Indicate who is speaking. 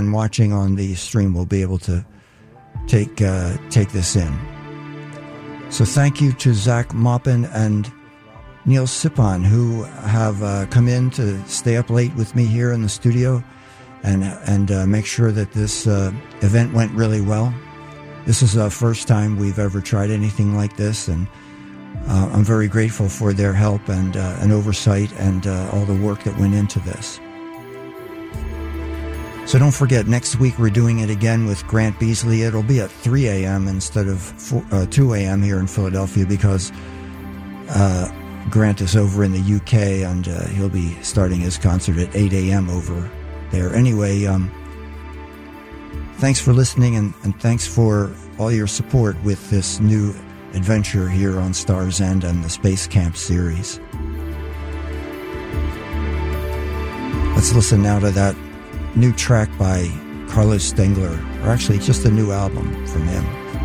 Speaker 1: and watching on the stream will be able to take this in. So thank you to Zach Maupin and Neil Sipon, who have come in to stay up late with me here in the studio and make sure that this event went really well. This is the first time we've ever tried anything like this, and I'm very grateful for their help and oversight and all the work that went into this. So don't forget, next week we're doing it again with Grant Beasley. It'll be at 3 a.m. instead of 2 a.m. here in Philadelphia because Grant is over in the UK and he'll be starting his concert at 8 a.m. over there. Anyway, thanks for listening and thanks for all your support with this new adventure here on Star's End and the Space Camp series. Let's listen now to that new track by Carlos Stengler, or actually just a new album from him.